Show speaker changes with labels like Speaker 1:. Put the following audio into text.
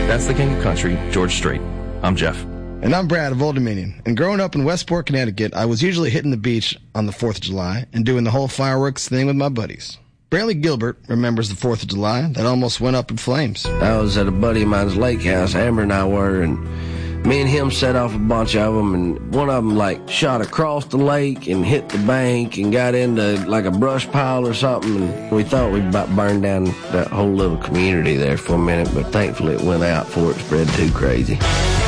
Speaker 1: That's the king of country, George Strait. I'm Jeff.
Speaker 2: And I'm Brad of Old Dominion. And growing up in Westport, Connecticut, I was usually hitting the beach on the 4th of July and doing the whole fireworks thing with my buddies. Brantley Gilbert remembers the 4th of July that almost went up in flames.
Speaker 3: I was at a buddy of mine's lake house, Amber and I were, and me and him set off a bunch of them, and one of them, shot across the lake and hit the bank and got into, a brush pile or something, and we thought we'd about burn down that whole little community there for a minute, but thankfully it went out before it spread too crazy.